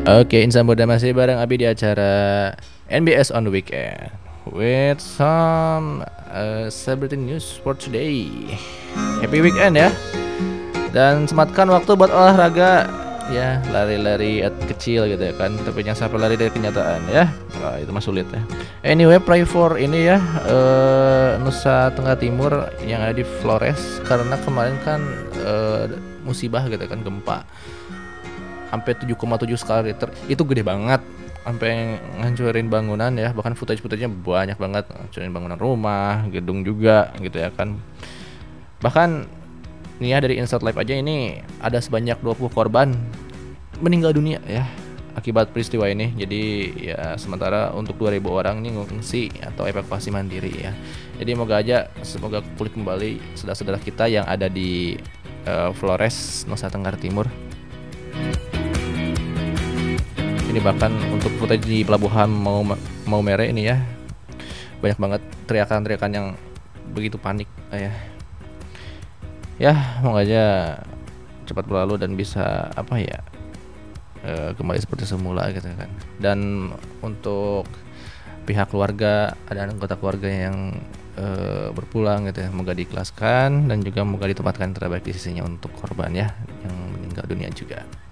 Oke, Insan Muda masih bareng Abi di acara NBS on the Weekend with some celebrity news for today. Happy weekend ya. Dan sematkan waktu buat olahraga ya, lari-lari kecil gitu ya kan, tapi jangan sampai lari dari kenyataan ya. Wah, itu mah sulit ya. Anyway, pray for ini ya, Nusa Tenggara Timur yang ada di Flores, karena kemarin kan musibah gitu kan, gempa sampai 7,7 skala Richter. Itu gede banget, sampai ngancurin bangunan ya, bahkan footage-nya banyak banget, ngancurin bangunan rumah, gedung juga gitu ya kan. Bahkan nih ya, dari Insert Live aja ini ada sebanyak 20 korban meninggal dunia ya akibat peristiwa ini. Jadi ya, sementara untuk 2.000 orang ini ngungsi atau evakuasi mandiri ya. Jadi semoga pulih kembali saudara-saudara kita yang ada di Flores, Nusa Tenggara Timur. Ini bahkan untuk footage di pelabuhan Maumere ini ya, banyak banget teriakan-teriakan yang begitu panik ya. Ya, semoga aja cepat berlalu dan bisa kembali seperti semula gitu kan. Dan untuk pihak keluarga, ada anggota keluarga yang berpulang gitu ya, semoga diikhlaskan dan juga semoga ditempatkan terbaik di sisinya untuk korban ya yang meninggal dunia juga.